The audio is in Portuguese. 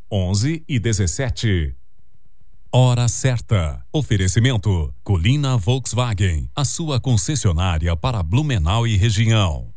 11h17. Hora certa. Oferecimento: Colina Volkswagen, a sua concessionária para Blumenau e região.